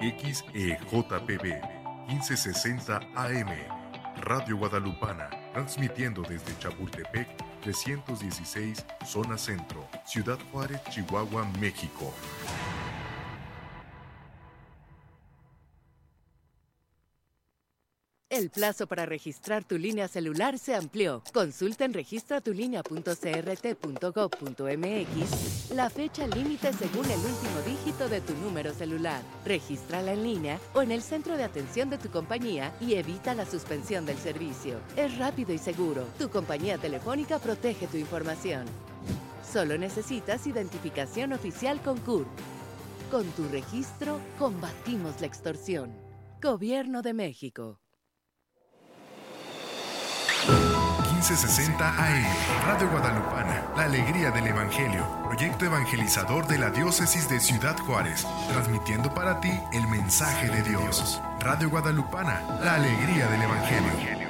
XEJPB 1560 AM, Radio Guadalupana, transmitiendo desde Chapultepec 316, Zona Centro, Ciudad Juárez, Chihuahua, México. El plazo para registrar tu línea celular se amplió. Consulta en registratulínea.crt.gov.mx la fecha límite según el último dígito de tu número celular. Regístrala en línea o en el centro de atención de tu compañía y evita la suspensión del servicio. Es rápido y seguro. Tu compañía telefónica protege tu información. Solo necesitas identificación oficial con CURP. Con tu registro, combatimos la extorsión. Gobierno de México. 1560 AM, Radio Guadalupana, la alegría del Evangelio, proyecto evangelizador de la diócesis de Ciudad Juárez, transmitiendo para ti el mensaje de Dios. Radio Guadalupana, la alegría del Evangelio.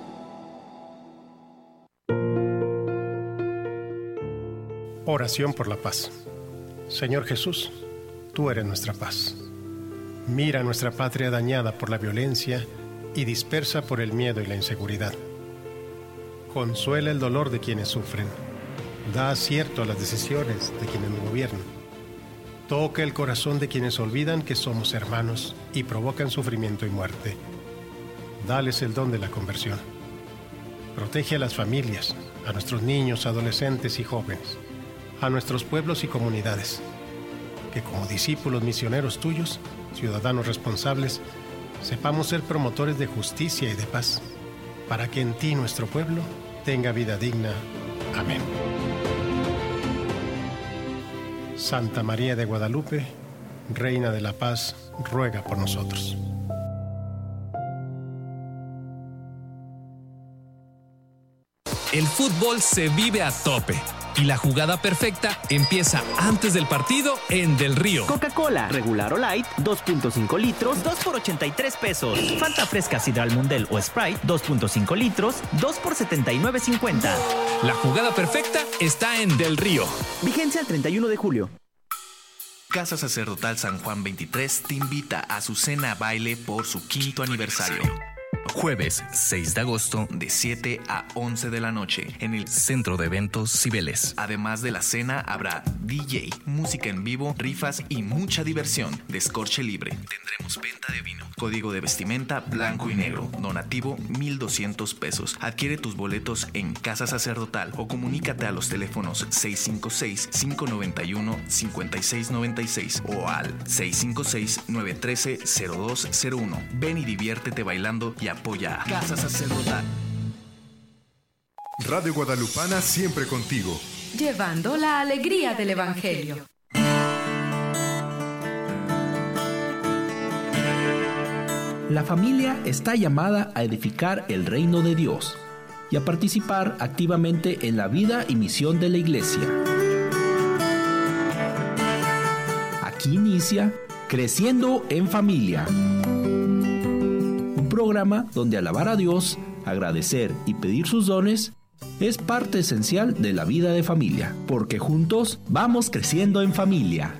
Oración por la paz. Señor Jesús, tú eres nuestra paz. Mira nuestra patria dañada por la violencia y dispersa por el miedo y la inseguridad. Consuela el dolor de quienes sufren. Da acierto a las decisiones de quienes nos gobiernan. Toca el corazón de quienes olvidan que somos hermanos y provocan sufrimiento y muerte. Dales el don de la conversión. Protege a las familias, a nuestros niños, adolescentes y jóvenes, a nuestros pueblos y comunidades. Que como discípulos misioneros tuyos, ciudadanos responsables, sepamos ser promotores de justicia y de paz, para que en ti nuestro pueblo tenga vida digna. Amén. Santa María de Guadalupe, Reina de la Paz, ruega por nosotros. El fútbol se vive a tope y la jugada perfecta empieza antes del partido en Del Río. Coca-Cola, regular o light, 2.5 litros, 2 por 83 pesos. Fanta fresca Sidral Mundel o Sprite, 2.5 litros, 2 por 79.50. La jugada perfecta está en Del Río. Vigencia el 31 de julio. Casa Sacerdotal San Juan 23 te invita a su cena baile por su quinto aniversario. Jueves 6 de agosto de 7 a 11 de la noche en el Centro de Eventos Cibeles. Además de la cena habrá DJ, música en vivo, rifas y mucha diversión. Descorche libre. Tendremos venta de vino. Código de vestimenta blanco y negro. Donativo 1,200 pesos. Adquiere tus boletos en Casa Sacerdotal o comunícate a los teléfonos 656-591-5696 o al 656-913-0201. Ven y diviértete bailando y apoya a Casa Sacerdotal. Radio Guadalupana siempre contigo. Llevando la alegría del Evangelio. La familia está llamada a edificar el reino de Dios y a participar activamente en la vida y misión de la Iglesia. Aquí inicia Creciendo en Familia, un programa donde alabar a Dios, agradecer y pedir sus dones es parte esencial de la vida de familia, porque juntos vamos creciendo en familia.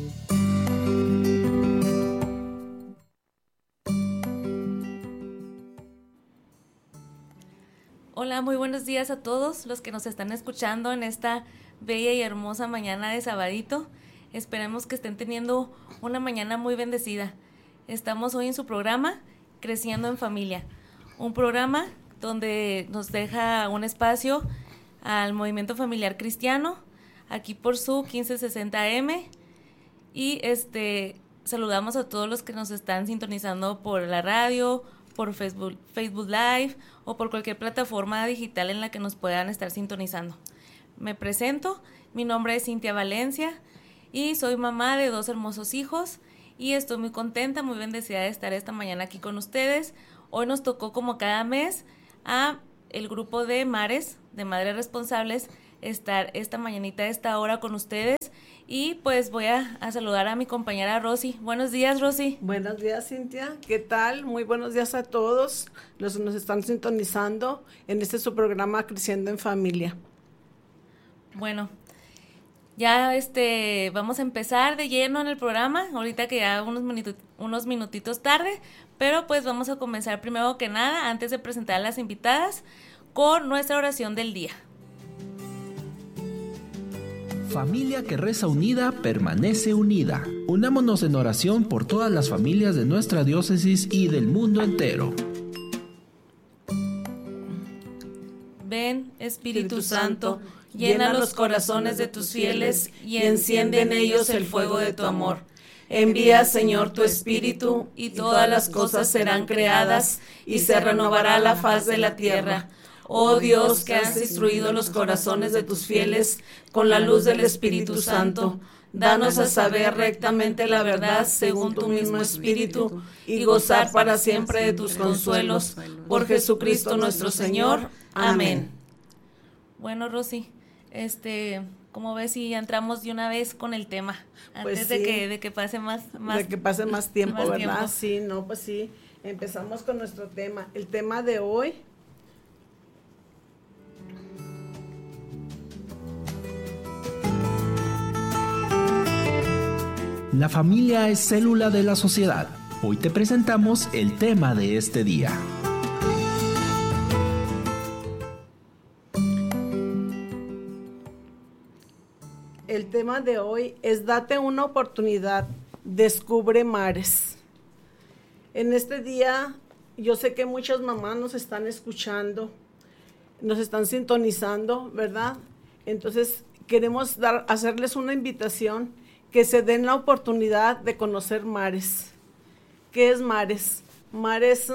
Hola, muy buenos días a todos los que nos están escuchando en esta bella y hermosa mañana de sabadito. Esperemos que estén teniendo una mañana muy bendecida. Estamos hoy en su programa Creciendo en Familia, un programa donde nos deja un espacio al movimiento familiar cristiano, aquí por su 1560 AM, y saludamos a todos los que nos están sintonizando por la radio, por Facebook Live o por cualquier plataforma digital en la que nos puedan estar sintonizando. Me presento, mi nombre es Cintia Valencia y soy mamá de 2 hermosos hijos y estoy muy contenta, muy bendecida de estar esta mañana aquí con ustedes. Hoy nos tocó, como cada mes, a el grupo de Mares, de Madres Responsables, estar esta mañanita a esta hora con ustedes. Y pues voy a saludar a mi compañera Rosy. Buenos días, Rosy. Buenos días, Cintia. ¿Qué tal? Muy buenos días a todos los que nos están sintonizando en su programa Creciendo en Familia. Bueno, Ya vamos a empezar de lleno en el programa, ahorita que ya unos minutitos tarde, pero pues vamos a comenzar primero que nada, antes de presentar a las invitadas, con nuestra oración del día. Familia que reza unida, permanece unida. Unámonos en oración por todas las familias de nuestra diócesis y del mundo entero. Ven, Espíritu Santo, llena los corazones de tus fieles y enciende en ellos el fuego de tu amor. Envía, Señor, tu Espíritu, y todas las cosas serán creadas, y se renovará la faz de la tierra. Oh Dios, que has instruido los corazones de tus fieles con la luz del Espíritu Santo, danos a saber rectamente la verdad según tu mismo Espíritu, y gozar para siempre de tus consuelos. Por Jesucristo nuestro Señor. Amén. Bueno, Rosy, ¿cómo ves si entramos de una vez con el tema? Antes Pues de sí, que pase más de que pase más tiempo, más ¿verdad? tiempo. Pues sí, empezamos con nuestro tema. El tema de hoy. La familia es célula de la sociedad. Hoy te presentamos el tema de este día. El tema de hoy es date una oportunidad, descubre mares. En este día, yo sé que muchas mamás nos están escuchando, nos están sintonizando, ¿verdad? Entonces, queremos hacerles una invitación que se den la oportunidad de conocer mares. ¿Qué es mares? Mares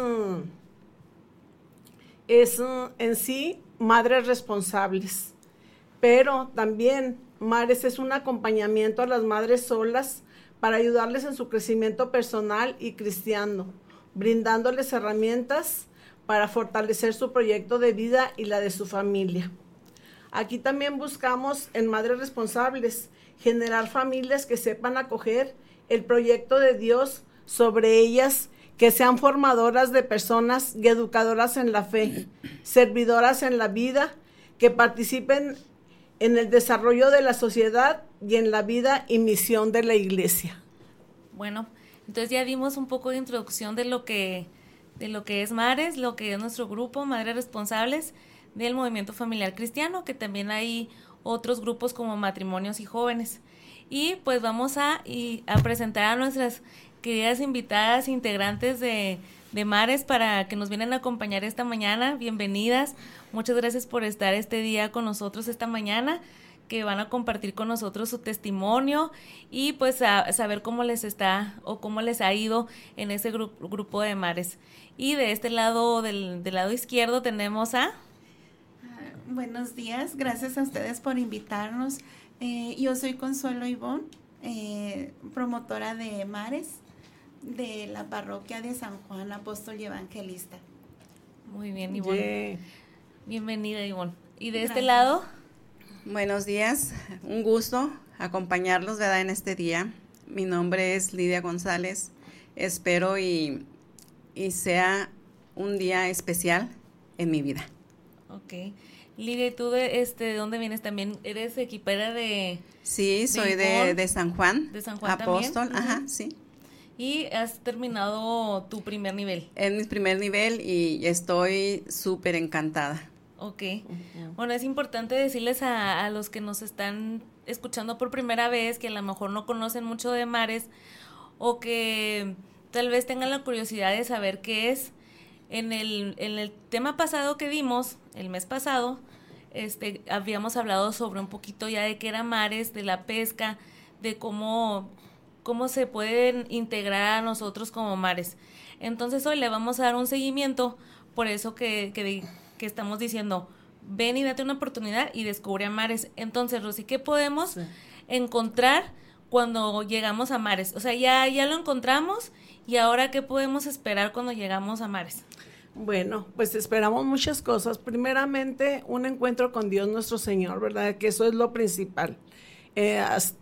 es en sí madres responsables, pero también mares es un acompañamiento a las madres solas para ayudarles en su crecimiento personal y cristiano, brindándoles herramientas para fortalecer su proyecto de vida y la de su familia. Aquí también buscamos en Madres Responsables generar familias que sepan acoger el proyecto de Dios sobre ellas, que sean formadoras de personas y educadoras en la fe, servidoras en la vida, que participen en el desarrollo de la sociedad y en la vida y misión de la iglesia. Bueno, entonces ya dimos un poco de introducción de lo que es Mares, lo que es nuestro grupo, Madres Responsables del Movimiento Familiar Cristiano, que también hay otros grupos como Matrimonios y Jóvenes. Y pues vamos a presentar a nuestras queridas invitadas integrantes de Mares para que nos vienen a acompañar esta mañana. Bienvenidas, muchas gracias por estar este día con nosotros esta mañana, que van a compartir con nosotros su testimonio y pues a saber cómo les está o cómo les ha ido en ese grupo de Mares. Y de este lado, del lado izquierdo, tenemos a... Buenos días, gracias a ustedes por invitarnos. Yo soy Consuelo Ivonne, promotora de Mares, de la parroquia de San Juan Apóstol y Evangelista. Muy bien, Ivonne. Yeah. Bienvenida, Ivonne. Y de Gracias. Este lado... Buenos días, un gusto acompañarlos, ¿verdad?, en este día. Mi nombre es Lidia González. Espero y sea un día especial en mi vida. Ok. Lidia, ¿y tú de dónde vienes también? ¿Eres equipera de...? Sí, soy de San Juan. ¿De San Juan Apóstol, también? Ajá, sí. ¿Y has terminado tu primer nivel? En mi primer nivel y estoy súper encantada. Ok. Bueno, es importante decirles a los que nos están escuchando por primera vez, que a lo mejor no conocen mucho de Mares o que tal vez tengan la curiosidad de saber qué es. En el tema pasado que dimos, el mes pasado, habíamos hablado sobre un poquito ya de qué era Mares, de la pesca, de cómo se pueden integrar a nosotros como Mares. Entonces hoy le vamos a dar un seguimiento, por eso que estamos diciendo, ven y date una oportunidad y descubre a Mares. Entonces, Rosy, ¿qué podemos encontrar cuando llegamos a Mares? O sea, ya lo encontramos, y ahora, ¿qué podemos esperar cuando llegamos a Mares? Bueno, pues esperamos muchas cosas. Primeramente, un encuentro con Dios nuestro Señor, ¿verdad? Que eso es lo principal.